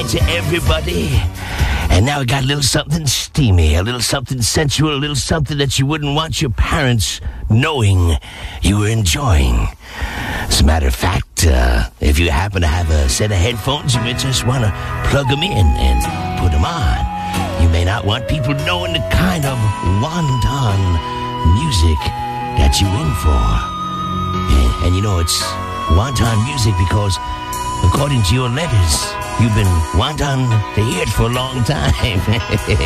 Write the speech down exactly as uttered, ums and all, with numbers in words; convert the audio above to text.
night to everybody. And now we got a little something steamy, a little something sensual, a little something that you wouldn't want your parents knowing you were enjoying. As a matter of fact, uh, if you happen to have a set of headphones, you may just want to plug them in and put them on. You may not want people knowing the kind of wonton music that you're in for. And, and you know, it's wonton music because, according to your letters, you've been wanting to hear it for a long time.